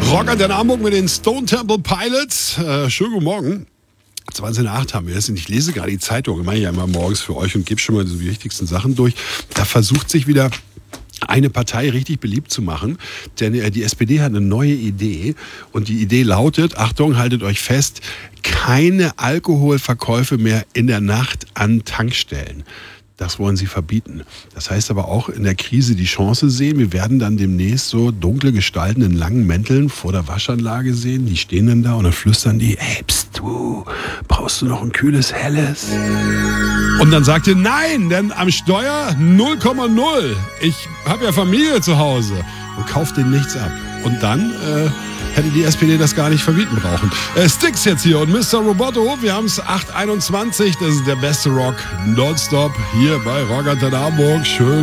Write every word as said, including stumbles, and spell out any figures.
Rock an Hamburg mit den Stone Temple Pilots. Äh, schönen guten Morgen. zwanzig nach acht haben wir es. Und ich lese gerade die Zeitung. Ich mache ja immer morgens für euch und gebe schon mal so die wichtigsten Sachen durch. Da versucht sich wieder eine Partei richtig beliebt zu machen, denn die S P D hat eine neue Idee und die Idee lautet, Achtung, haltet euch fest, keine Alkoholverkäufe mehr in der Nacht an Tankstellen. Das wollen sie verbieten. Das heißt aber auch in der Krise die Chance sehen. Wir werden dann demnächst so dunkle Gestalten in langen Mänteln vor der Waschanlage sehen. Die stehen dann da und dann flüstern die, ey, pst, du, brauchst du noch ein kühles Helles? Und dann sagt ihr, nein, denn am Steuer null Komma null. Ich habe ja Familie zu Hause und kauft denen nichts ab. Und dann äh, hätte die S P D das gar nicht verbieten brauchen. Äh, Styx jetzt hier und Mister Roboto, wir haben es acht einundzwanzig, das ist der beste Rock nonstop hier bei Rock an Hamburg. Schön.